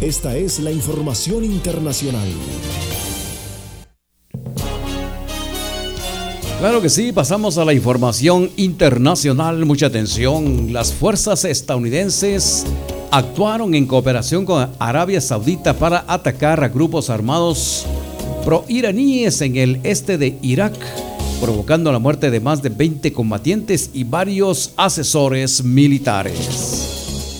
Esta es la información internacional. Claro que sí, pasamos a la información internacional. Mucha atención. Las fuerzas estadounidenses actuaron en cooperación con Arabia Saudita para atacar a grupos armados proiraníes en el este de Irak, provocando la muerte de más de 20 combatientes y varios asesores militares.